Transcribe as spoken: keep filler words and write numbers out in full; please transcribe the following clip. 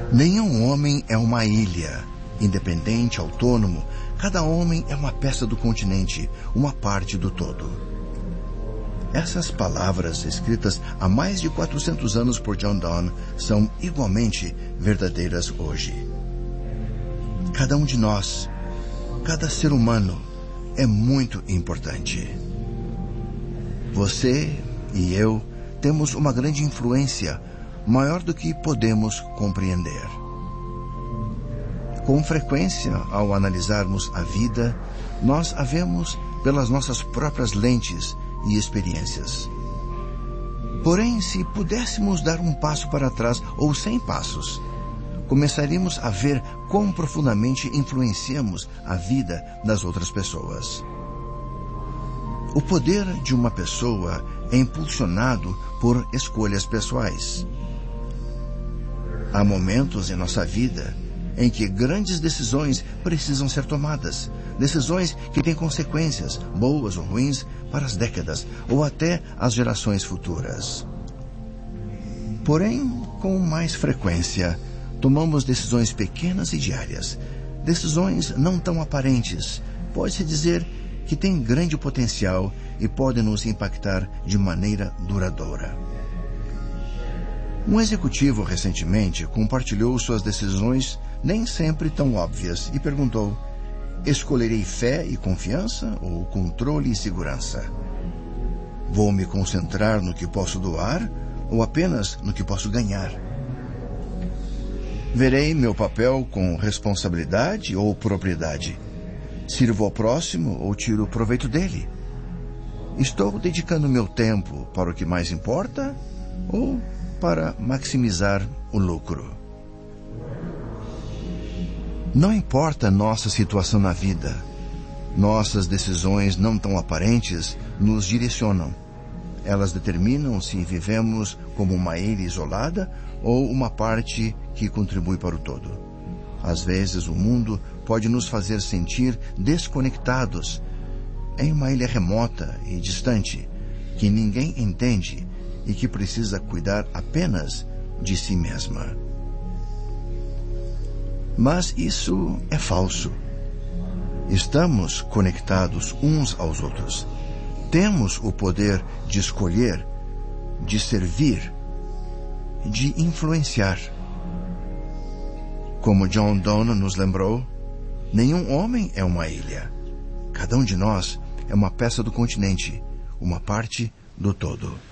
Nenhum homem é uma ilha, independente, autônomo. Cada homem é uma peça do continente, uma parte do todo. Essas palavras, escritas há mais de quatrocentos anos por John Donne, são igualmente verdadeiras hoje. Cada um de nós, cada ser humano, é muito importante. Você e eu temos uma grande influência, maior do que podemos compreender. Com frequência, ao analisarmos a vida, nós a vemos pelas nossas próprias lentes e experiências. Porém, se pudéssemos dar um passo para trás ou cem passos, começaríamos a ver quão profundamente influenciamos a vida das outras pessoas. O poder de uma pessoa é impulsionado por escolhas pessoais. Há momentos em nossa vida em que grandes decisões precisam ser tomadas, decisões que têm consequências, boas ou ruins, para as décadas ou até as gerações futuras. Porém, com mais frequência, tomamos decisões pequenas e diárias, decisões não tão aparentes, pode-se dizer que têm grande potencial e podem nos impactar de maneira duradoura. Um executivo recentemente compartilhou suas decisões nem sempre tão óbvias e perguntou: escolherei fé e confiança ou controle e segurança? Vou me concentrar no que posso doar ou apenas no que posso ganhar? Verei meu papel com responsabilidade ou propriedade? Sirvo ao próximo ou tiro proveito dele? Estou dedicando meu tempo para o que mais importa ou para maximizar o lucro? Não importa nossa situação na vida, nossas decisões não tão aparentes nos direcionam. Elas determinam se vivemos como uma ilha isolada ou uma parte que contribui para o todo. Às vezes o mundo pode nos fazer sentir desconectados em uma ilha remota e distante, que ninguém entende e que precisa cuidar apenas de si mesma. Mas isso é falso. Estamos conectados uns aos outros. Temos o poder de escolher, de servir, de influenciar. Como John Donne nos lembrou, nenhum homem é uma ilha. Cada um de nós é uma peça do continente, uma parte do todo.